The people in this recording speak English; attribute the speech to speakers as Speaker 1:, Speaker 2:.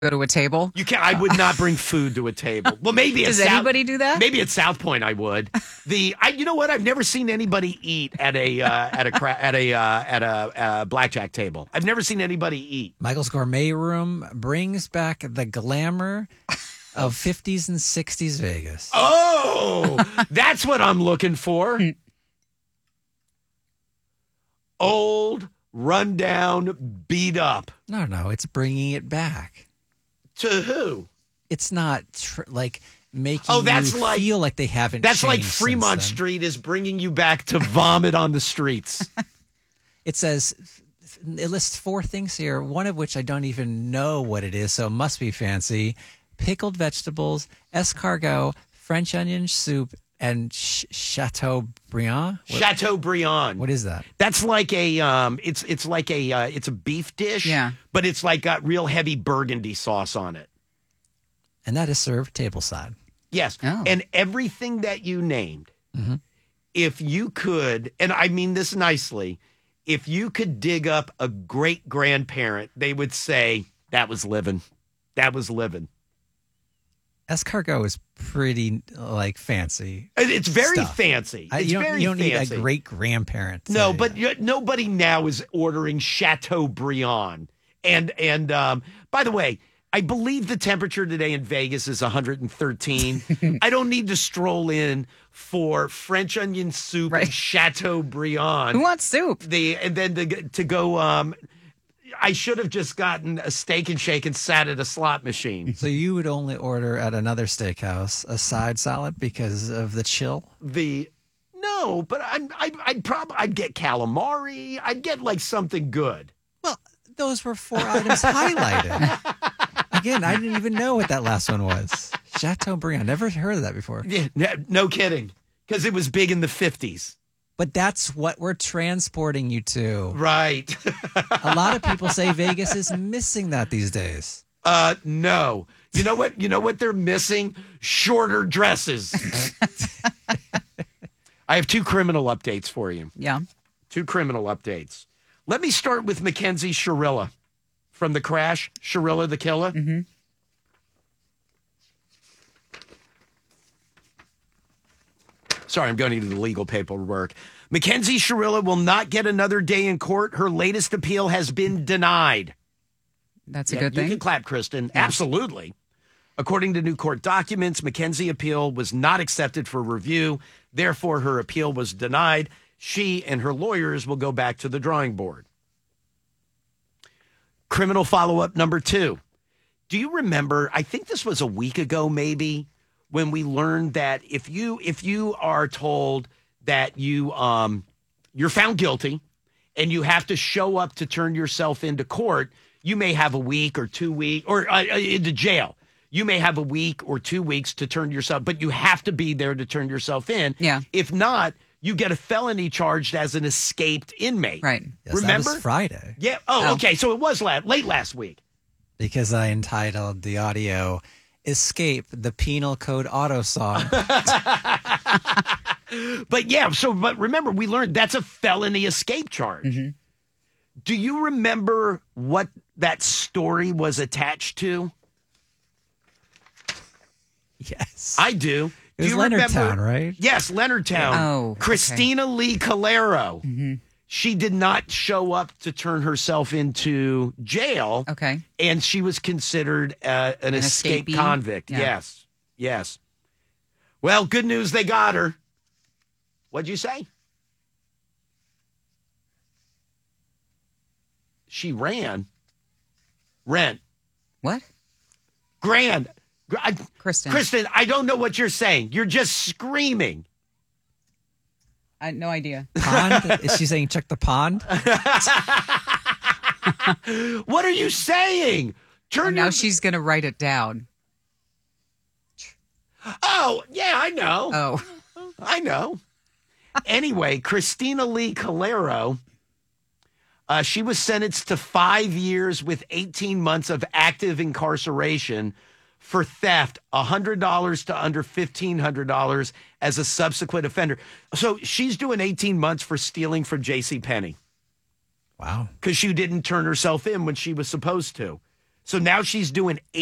Speaker 1: Go to a table.
Speaker 2: You can't. I would not bring food to a table. Well, maybe
Speaker 1: does anybody do that?
Speaker 2: Maybe at South Point I would. You know what? I've never seen anybody eat at a blackjack table. I've never seen anybody eat.
Speaker 3: Michael's Gourmet Room brings back the glamour of 50s and 60s Vegas.
Speaker 2: Oh, that's what I'm looking for. Old, rundown, beat up.
Speaker 3: No, it's bringing it back.
Speaker 2: To who?
Speaker 3: It's not making you feel like they haven't
Speaker 2: That's
Speaker 3: changed
Speaker 2: like Fremont
Speaker 3: since then.
Speaker 2: Street is bringing you back to vomit on the streets.
Speaker 3: It says, it lists 4 things here, one of which I don't even know what it is, so it must be fancy. Pickled vegetables, French onion soup, and Chateaubriand.
Speaker 2: Chateaubriand.
Speaker 3: What is that?
Speaker 2: That's like a it's a beef dish.
Speaker 1: Yeah.
Speaker 2: But it's like got real heavy burgundy sauce on it.
Speaker 3: And that is served tableside.
Speaker 2: Yes.
Speaker 1: Oh.
Speaker 2: And everything that you named, if you could, and I mean this nicely, if you could dig up a great grandparent, they would say that was living. That was living.
Speaker 3: Escargot is pretty fancy.
Speaker 2: It's very
Speaker 3: stuff.
Speaker 2: fancy. It's
Speaker 3: You
Speaker 2: very
Speaker 3: don't
Speaker 2: fancy.
Speaker 3: need a great grandparent.
Speaker 2: No, but nobody now is ordering Chateaubriand. And by the way, I believe the temperature today in Vegas is 113. I don't need to stroll in for French onion soup and Chateaubriand.
Speaker 1: Who wants soup?
Speaker 2: And then to go. I should have just gotten a Steak and Shake and sat at a slot machine.
Speaker 3: So you would only order at another steakhouse a side salad because of the chill?
Speaker 2: No, but I'd get calamari. I'd get like something good.
Speaker 3: Well, those were 4 items highlighted. Again, I didn't even know what that last one was. Chateaubriand. Never heard of that before.
Speaker 2: Yeah, no kidding. Because it was big in the 50s.
Speaker 3: But that's what we're transporting you to.
Speaker 2: Right.
Speaker 3: A lot of people say Vegas is missing that these days.
Speaker 2: No. You know what? You know what they're missing? Shorter dresses. I have 2 criminal updates for you.
Speaker 1: Yeah.
Speaker 2: 2 criminal updates. Let me start with Mackenzie Shirilla from The Crash. Shirilla the Killer.
Speaker 1: Mm-hmm.
Speaker 2: Sorry, I'm going to do the legal paperwork. Mackenzie Shirilla will not get another day in court. Her latest appeal has been denied.
Speaker 1: That's a good thing.
Speaker 2: You can clap, Kristen. Yeah. Absolutely. According to new court documents, Mackenzie's appeal was not accepted for review. Therefore, her appeal was denied. She and her lawyers will go back to the drawing board. Criminal follow-up number 2. Do you remember, I think this was a week ago maybe, when we learned that if you are told that you're found guilty and you have to show up to turn yourself into court, you may have a week or 2 weeks, or into jail. You may have a week or 2 weeks to turn yourself, but you have to be there to turn yourself in.
Speaker 1: Yeah.
Speaker 2: If not, you get a felony charged as an escaped inmate.
Speaker 1: Right.
Speaker 3: Yes,
Speaker 2: Remember?
Speaker 3: that was Friday.
Speaker 2: Yeah. Oh, okay. So it was late last week.
Speaker 3: Because I entitled the audio, Escape, the Penal Code Auto Song.
Speaker 2: But remember, we learned that's a felony escape charge. Mm-hmm. Do you remember what that story was attached to?
Speaker 3: Yes.
Speaker 2: I do.
Speaker 3: It was Leonardtown, right?
Speaker 2: Yes, Leonardtown.
Speaker 1: Oh, okay.
Speaker 2: Christina Lee Calero. Mm-hmm. She did not show up to turn herself into jail.
Speaker 1: Okay.
Speaker 2: And she was considered an escaped
Speaker 1: escapee?
Speaker 2: convict.
Speaker 1: Yeah.
Speaker 2: Yes. Well, good news, they got her. What'd you say? She ran. Rent.
Speaker 1: What?
Speaker 2: Grand.
Speaker 1: Kristen,
Speaker 2: I don't know what you're saying. You're just screaming.
Speaker 1: I had no idea.
Speaker 3: Pond? Is she saying check the pond?
Speaker 2: What are you saying?
Speaker 1: Now she's going to write it down.
Speaker 2: Oh, yeah, I know.
Speaker 1: Oh.
Speaker 2: I know. Anyway, Christina Lee Calero, she was sentenced to 5 years with 18 months of active incarceration for theft, $100 to under $1,500 as a subsequent offender. So she's doing 18 months for stealing from JCPenney.
Speaker 3: Wow.
Speaker 2: Because she didn't turn herself in when she was supposed to. So now she's doing